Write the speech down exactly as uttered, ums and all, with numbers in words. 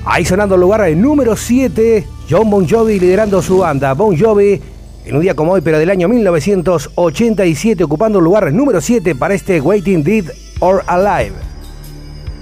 Ahí sonando el lugar número siete, Jon Bon Jovi liderando su banda. Bon Jovi, en un día como hoy, pero del año mil novecientos ochenta y siete, ocupando el lugar número siete para este Waiting Dead or Alive.